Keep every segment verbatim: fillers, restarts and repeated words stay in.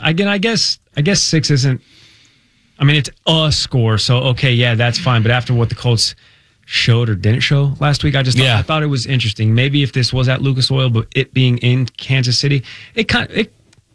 again, I guess I guess six isn't. I mean, it's a score, so okay, yeah, that's fine. But after what the Colts showed or didn't show last week, I just thought, yeah. I thought it was interesting. Maybe if this was at Lucas Oil, but it being in Kansas City, it kind of, it,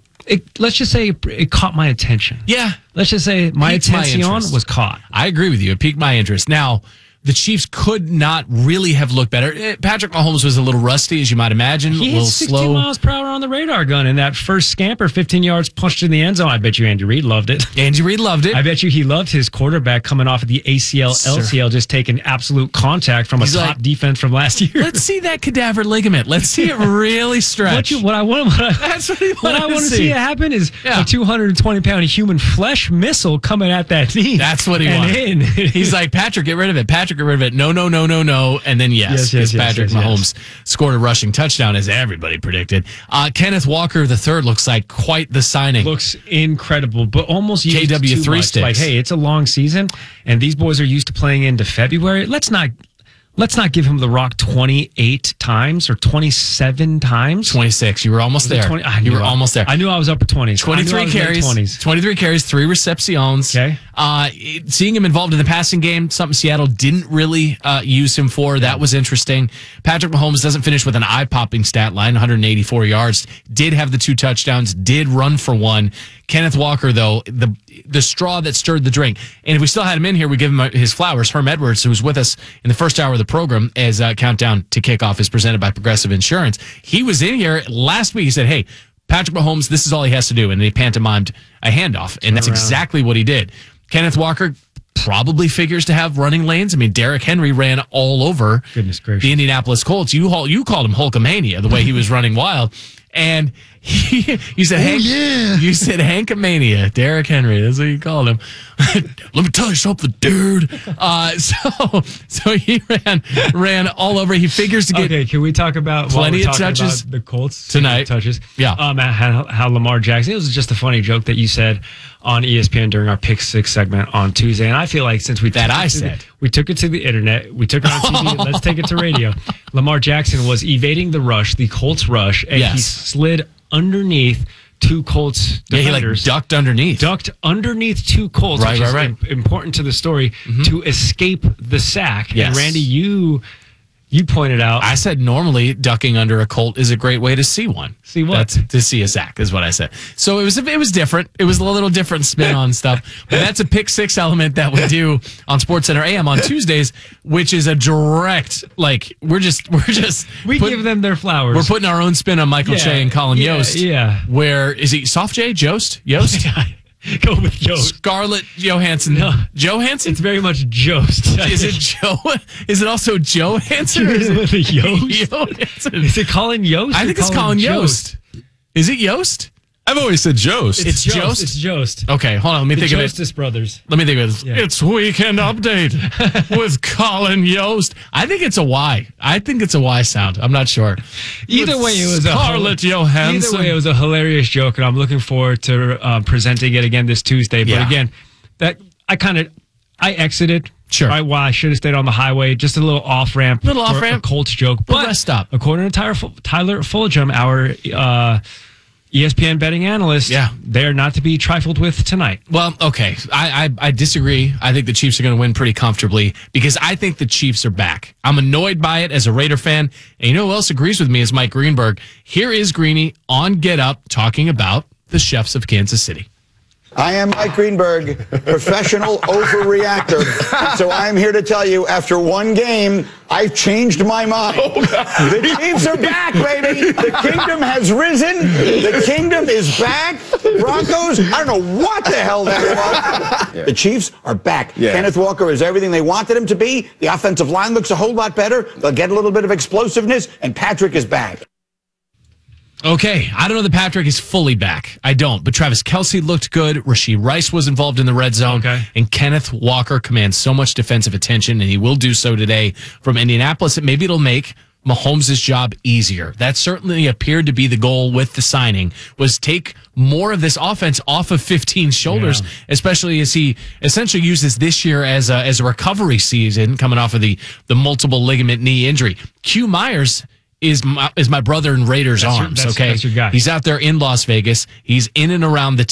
it let's just say it, it caught my attention. Yeah, let's just say my Piqued attention my was caught. I agree with you. It piqued my interest. Now, the Chiefs could not really have looked better. Patrick Mahomes was a little rusty, as you might imagine. He a little hit sixty slow. miles per hour on the radar gun, and that first scamper, fifteen yards, punched in the end zone. I bet you Andy Reid loved it. Andy Reid loved it. I bet you he loved his quarterback coming off of the A C L, L C L, just taking absolute contact from He's a top like, defense from last year. Let's see that cadaver ligament. Let's see it really stretch. What, you, what I want, what I, That's what, he what I want to see. see happen is Yeah. a two hundred twenty pound human flesh missile coming at that knee. That's what he and wanted. in. He's like, Patrick, get rid of it. Patrick, get rid of it. No, no, no, no, no. And then yes, Yes, yes, because yes, Patrick yes, Mahomes yes. scored a rushing touchdown, as everybody predicted. Uh, Kenneth Walker the third looks like quite the signing. Looks incredible, but almost used K W too three much. sticks. Like, hey, it's a long season, and these boys are used to playing into February. Let's not let's not give him the rock twenty-eight times or twenty-seven times. twenty-six. You were almost there. twenty, I you knew were I, almost there. I knew I was upper twenties. twenty-three carries. twenties. twenty-three carries, three receptions. Okay. Uh, it- seeing him involved in the passing game, something Seattle didn't really uh, use him for. That was interesting. Patrick Mahomes doesn't finish with an eye-popping stat line, one hundred eighty-four yards. Did have the two touchdowns, did run for one. Kenneth Walker, though, the the straw that stirred the drink. And if we still had him in here, we give him his flowers. Herm Edwards, who was with us in the first hour of the program as uh, Countdown to Kickoff is presented by Progressive Insurance. He was in here last week. He said, hey, Patrick Mahomes, this is all he has to do. And he pantomimed a handoff. And that's exactly what he did. Kenneth Walker probably figures to have running lanes. I mean, Derrick Henry ran all over Goodness gracious. the Indianapolis Colts. You, you called him Hulkamania, the way he was running wild. And he, you said, Hank, yeah. you said Hankamania, Derrick Henry. That's what you called him. Let me tell you something, dude. Uh, so, so he ran, ran all over. He figures to get Okay, can we talk about while plenty we're of talking touches about the Colts tonight. Touches, Yeah. Um, how, how Lamar Jackson. It was just a funny joke that you said on E S P N during our Pick Six segment on Tuesday, and I feel like since we That took I it to said. the, we took it to the internet, we took it on T V. Let's take it to radio. Lamar Jackson was evading the rush, the Colts rush, and Yes. he slid underneath two Colts yeah, he like defenders. ducked underneath. ducked underneath two Colts, Right, which right, is right. im- important to the story, to escape the sack. Yes. And Randy, you you pointed out. I said normally ducking under a Colt is a great way to see one. See what? That's, to see a sack is what I said. So it was it was different. It was a little different spin on stuff. But that's a pick six element that we do on SportsCenter A M on Tuesdays, which is a direct like we're just we're just we put- give them their flowers. we're putting our own spin on Michael Yeah, Che and Colin yeah, Yost. yeah. Where is he? Soft J? Jost? Yost? Go with Yost. Scarlett Johansson. No. Johansson? It's very much Jost. Is it Joe? Is it also Joe Hansen? Or is it with a Yost? Johansson? Is it Colin Yost? I or think it's Colin Yost. Is it Yost? I've always said Jost. It's Jost. Jost? It's Jost. Okay, hold on. Let me The think of it. Jostis brothers. Let me think of it. Yeah. It's Weekend Update with Colin Yost. I think it's a Y. I think it's a Y sound. I'm not sure. Either With way, it was a Scarlett Either Johansson. way, it was a hilarious joke, and I'm looking forward to uh, presenting it again this Tuesday. But Yeah. again, that I kind of I exited. Sure. Right, while I should have stayed on the highway, just a little off ramp, Little for off-ramp. a Colts joke. Little But rest stop. according to Tyler, Tyler Fulgham, our uh, E S P N betting analyst, Yeah. they're not to be trifled with tonight. Well, okay. I, I I disagree. I think the Chiefs are going to win pretty comfortably because I think the Chiefs are back. I'm annoyed by it as a Raider fan. And you know who else agrees with me is Mike Greenberg. Here is Greeny on Get Up talking about the Chefs of Kansas City. I am Mike Greenberg, professional overreactor. So I am here to tell you, after one game, I've changed my mind. The Chiefs are back, baby. The kingdom has risen. The kingdom is back. Broncos, I don't know what the hell that was. The Chiefs are back. Yeah. Kenneth Walker is everything they wanted him to be. The offensive line looks a whole lot better. They'll get a little bit of explosiveness, and Patrick is back. Okay, I don't know that Patrick is fully back. I don't. But Travis Kelce looked good. Rashee Rice was involved in the red zone. Okay. And Kenneth Walker commands so much defensive attention, and he will do so today from Indianapolis. That maybe it'll make Mahomes' job easier. That certainly appeared to be the goal with the signing, was take more of this offense off of fifteen's shoulders, Yeah. especially as he essentially uses this year as a, as a recovery season coming off of the, the multiple ligament knee injury. Q Myers is my, is my brother in Raiders That's your- arms, that's- okay? that's your guy. He's out there in Las Vegas. He's in and around the